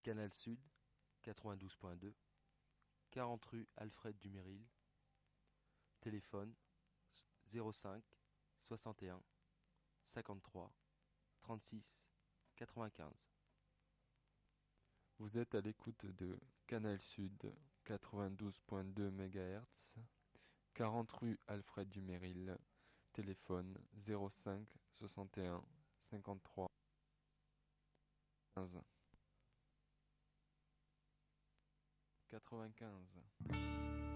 Canal Sud, 92.2, 40 rue Alfred Duménil, téléphone 05 61 53 36 95. Vous êtes à l'écoute de Canal Sud 92.2 MHz, 40 rue Alfred Duménil, téléphone 05 61 53 15 95.